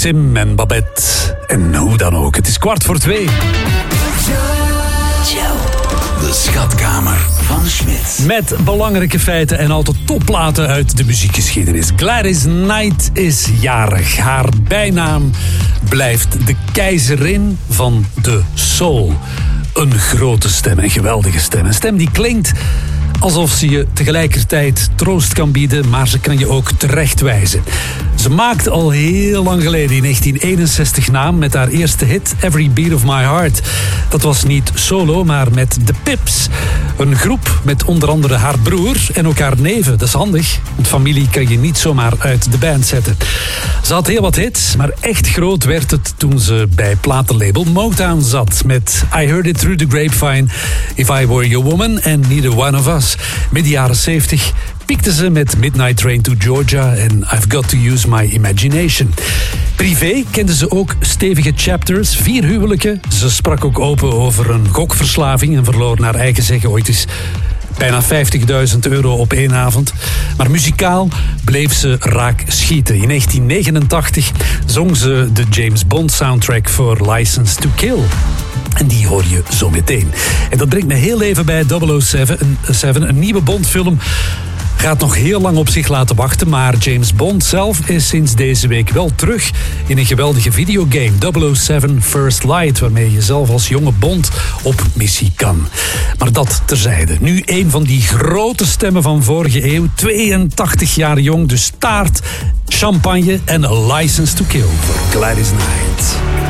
Tim en Babette. En hoe dan ook, het is 2:15. De schatkamer van Schmidt. Met belangrijke feiten en altijd topplaten uit de muziekgeschiedenis. Gladys Knight is jarig. Haar bijnaam blijft de keizerin van de soul. Een grote stem, een geweldige stem. Een stem die klinkt alsof ze je tegelijkertijd troost kan bieden, maar ze kan je ook terechtwijzen. Ze maakte al heel lang geleden, in 1961, naam met haar eerste hit, Every Beat of My Heart. Dat was niet solo, maar met The Pips. Een groep met onder andere haar broer en ook haar neven. Dat is handig, want familie kan je niet zomaar uit de band zetten. Ze had heel wat hits, maar echt groot werd het toen ze bij platenlabel Motown zat. Met I Heard It Through the Grapevine, If I Were Your Woman en Neither One of Us. Midden jaren 70 piekte ze met Midnight Train to Georgia en I've Got to Use My Imagination. Privé kende ze ook stevige chapters, 4 huwelijken. Ze sprak ook open over een gokverslaving en verloor naar eigen zeggen ooit eens bijna €50.000 op 1 avond. Maar muzikaal bleef ze raak schieten. In 1989 zong ze de James Bond soundtrack voor License to Kill. En die hoor je zo meteen. En dat brengt me heel even bij 007, een nieuwe Bondfilm. Gaat nog heel lang op zich laten wachten, maar James Bond zelf is sinds deze week wel terug in een geweldige videogame, 007 First Light, waarmee je zelf als jonge Bond op missie kan. Maar dat terzijde. Nu een van die grote stemmen van vorige eeuw, 82 jaar jong, dus taart, champagne en A License to Kill voor Gladys Knight.